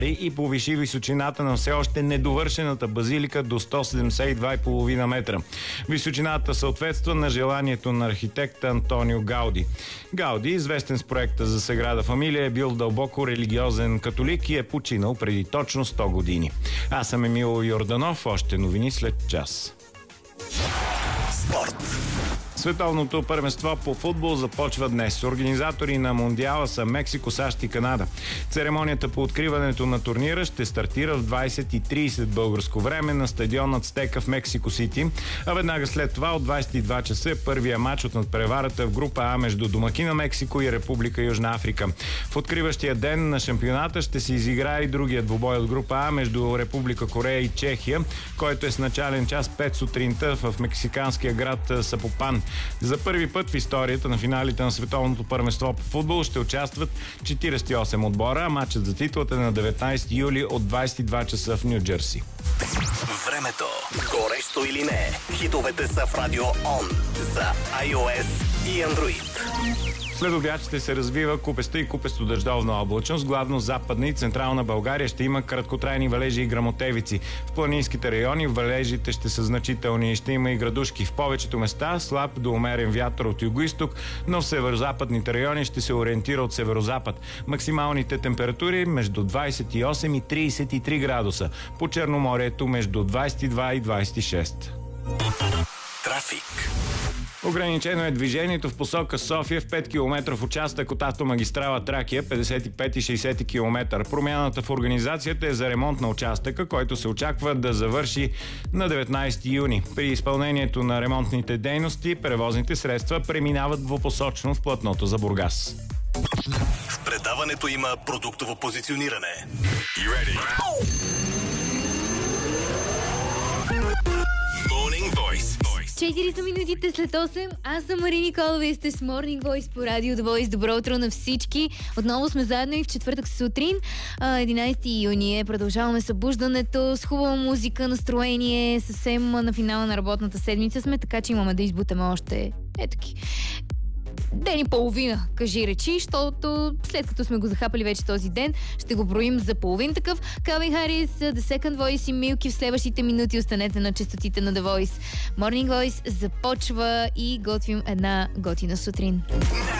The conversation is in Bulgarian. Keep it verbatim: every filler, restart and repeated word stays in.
и повиши височината на все още недовършената базилика до сто седемдесет и два цяло и пет метра. Височината съответства на желанието на архитекта Антонио Гауди. Гауди, известен с проекта за Саграда Фамилия, е бил дълбоко религиозен католик и е починал преди точно сто години. Аз съм Емил Йорданов, още новини след час. Спорт. Световното първенство по футбол започва днес. Организатори на Мондиала са Мексико, САЩ и Канада. Церемонията по откриването на турнира ще стартира в двайсет и трийсет българско време на стадион Ацтека в Мексико Сити, а веднага след това от двайсет и два часа е първия мач от надпреварата в група А между домакина Мексико и Република Южна Африка. В откриващия ден на шампионата ще се изиграе и другия двубой от група А между Република Корея и Чехия, който е с начален час пет сутринта в мексиканския град Сапопан. За първи път в историята на финалите на Световното първенство по футбол ще участват четирийсет и осем отбора, а матчът за титлата е на деветнайсети юли от двайсет и два часа в Ню Джерси. Времето. Горещо или не? Хитовете са в Радио Он за iOS и Android. След обяд ще се развива купеста и купесто дъждовна облачност. Главно западна и централна България ще има краткотрайни валежи и грамотевици. В планинските райони валежите ще са значителни и ще има и градушки. В повечето места слаб до умерен вятър от югоизток, но в северозападните райони ще се ориентира от северозапад. Максималните температури между двайсет и осем и трийсет и три градуса. По Черноморието между двайсет и два и двайсет и шест. Трафик. Ограничено е движението в посока София в пет километров участък от автомагистрала Тракия, петдесет и пет и шейсет километра. Промяната в организацията е за ремонт на участъка, който се очаква да завърши на деветнайсети юни. При изпълнението на ремонтните дейности, превозните средства преминават двупосочно в платното за Бургас. В предаването има продуктово позициониране. четири са минутите след осем. Аз съм Мари Николова и сте с Morning Voice по Радио The Voice. Добро утро на всички. Отново сме заедно и в четвъртък сутрин. единайсети юни е. Продължаваме събуждането с хубава музика, настроение. Съвсем на финала на работната седмица сме, така че имаме да избутаме още етаки ден и половина, кажи речи, защото след като сме го захапали вече този ден, ще го броим за половин такъв. Калвин Харис, The Second Voice и Милки в следващите минути. Останете на честотите на The Voice. Morning Voice започва и готвим една готина сутрин.